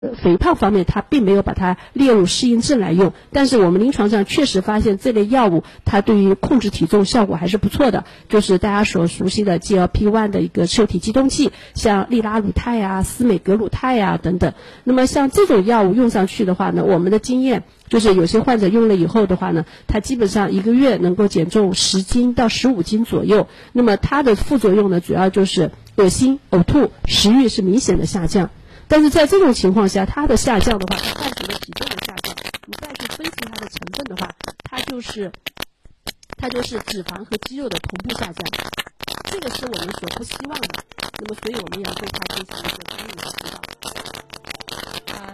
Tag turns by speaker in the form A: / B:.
A: 肥胖方面，它并没有把它列入适应症来用，但是我们临床上确实发现这类药物它对于控制体重效果还是不错的，就是大家所熟悉的 GLP-1 的一个受体激动剂，像利拉鲁肽啊、司美格鲁肽啊等等。那么像这种药物用上去的话呢，我们的经验就是有些患者用了以后的话呢，他基本上1个月能够减重10斤到15斤左右。那么它的副作用呢，主要就是恶心、呕吐、食欲是明显的下降。但是在这种情况下，它的下降的话，它伴随着体重的下降，你再去分析它的成分的话，它就是脂肪和肌肉的同步下降，这个是我们所不希望的。那么，所以我们要对它进行一个干预和指导。